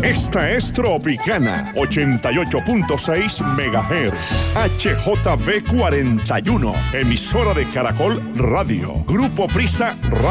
Esta es Tropicana 88.6 MHz. HJB 41, emisora de Caracol Radio. Grupo Prisa Radio.